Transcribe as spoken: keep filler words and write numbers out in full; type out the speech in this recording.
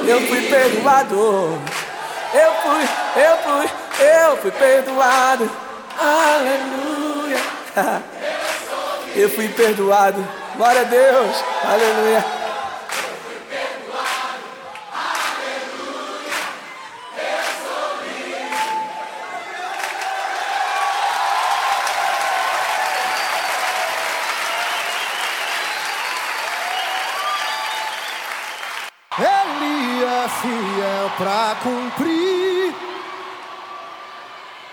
eu fui perdoado. Eu fui, eu fui, eu fui perdoado. Aleluia. Eu fui perdoado. Glória a Deus. Aleluia. Ele é fiel pra cumprir